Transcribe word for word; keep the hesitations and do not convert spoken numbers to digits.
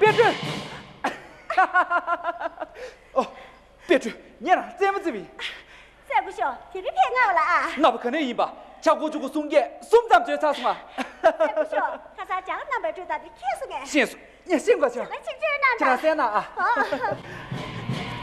别追！哦，别追！你呢？怎么这边？ 再不笑，听你骗我了啊！ 那不可能赢吧？瞧我这个松叶，松咱们就查什么？ 再不笑，看啥江那边追到的开始哎。 先说，你先过去。 那请这儿拿这两三拿啊。 好。